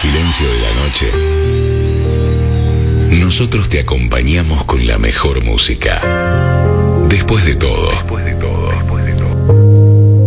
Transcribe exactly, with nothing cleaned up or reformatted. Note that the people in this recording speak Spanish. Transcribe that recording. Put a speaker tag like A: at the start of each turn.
A: silencio de la noche, nosotros te acompañamos con la mejor música. Después de todo,